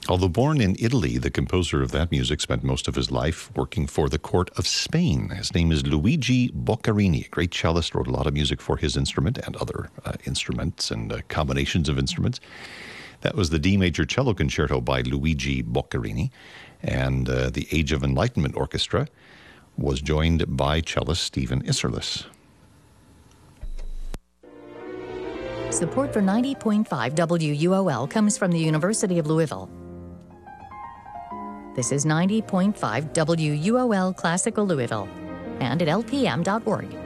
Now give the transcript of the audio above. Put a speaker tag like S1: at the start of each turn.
S1: Although born in Italy, the composer of that music spent most of his life working for the court of Spain. His name is Luigi Boccherini, a great cellist, wrote a lot of music for his instrument and other instruments and combinations of instruments. That was the D major cello concerto by Luigi Boccherini, and the Age of Enlightenment Orchestra was joined by cellist Stephen Isserlis.
S2: Support for 90.5 WUOL comes from the University of Louisville. This is 90.5 WUOL Classical Louisville and at lpm.org.